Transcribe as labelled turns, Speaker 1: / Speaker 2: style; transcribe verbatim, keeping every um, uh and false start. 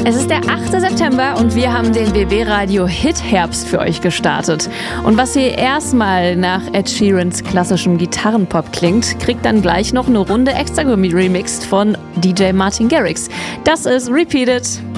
Speaker 1: Es ist der achte September und wir haben den B B Radio Hit Herbst für euch gestartet. Und was hier erstmal nach Ed Sheerans klassischem Gitarrenpop klingt, kriegt dann gleich noch eine Runde extra remixed von D J Martin Garrix. Das ist Repeat It.